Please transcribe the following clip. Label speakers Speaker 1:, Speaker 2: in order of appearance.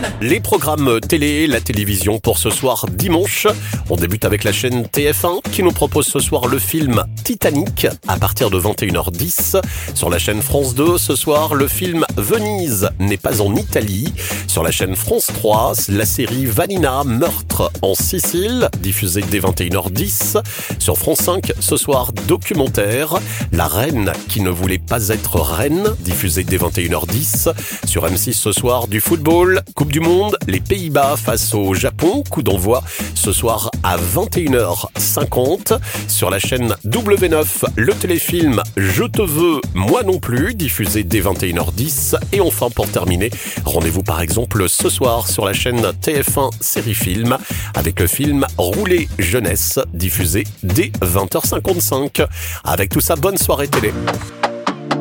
Speaker 1: Les programmes télé, la télévision pour ce soir dimanche. On débute avec la chaîne TF1 qui nous propose ce soir le film Titanic à partir de 21h10. Sur la chaîne France 2, ce soir, le film Venise n'est pas en Italie. Sur la chaîne France 3, la série Vanina, meurtre en Sicile, diffusée dès 21h10. Sur France 5, ce soir, documentaire La reine qui ne voulait pas être reine, diffusée dès 21h10. Sur M6 ce soir, du football, Coupe du Monde, les Pays-Bas face au Japon, coup d'envoi ce soir à 21h50. Sur la chaîne W9, le téléfilm Je te veux, moi non plus, diffusé dès 21h10. Et enfin, pour terminer, rendez-vous par exemple ce soir sur la chaîne TF1 Série Film avec le film Rouler Jeunesse, diffusé dès 20h55. Avec tout ça, bonne soirée télé.